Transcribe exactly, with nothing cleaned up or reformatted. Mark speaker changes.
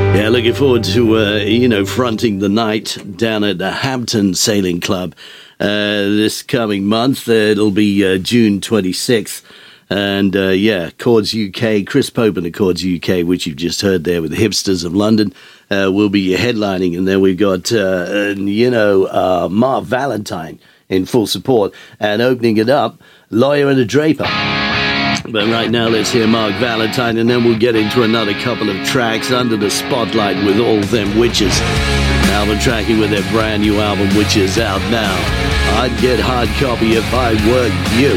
Speaker 1: Yeah, looking forward to, uh, you know, fronting the night down at the Hampton Sailing Club uh, this coming month. Uh, it'll be uh, June twenty-sixth. And, uh, yeah, Chords U K, Chris Pope and the Chords U K, which you've just heard there with the Hipsters of London, uh, will be headlining. And then we've got, uh, you know, uh, Mark Valentine in full support. And opening it up, Lawyer and a Draper. But right now, let's hear Mark Valentine, and then we'll get into another couple of tracks under the spotlight with All Them Witches. Album tracking with their brand new album, which is out now. I'd get hard copy if I were you.